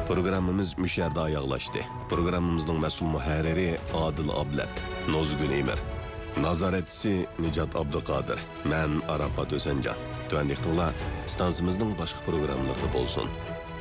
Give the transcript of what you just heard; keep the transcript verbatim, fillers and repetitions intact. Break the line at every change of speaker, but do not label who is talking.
Programmamız müşerda ayaqlaşdı. Programmamızın məsul mühərriri Adil Ablet, Nozgün Emir. Nazaretçisi Nicat Abdülkadir. Mən Arapat Özencan. Tüvəndikdinla stansımızın başqa programlarında bolsun.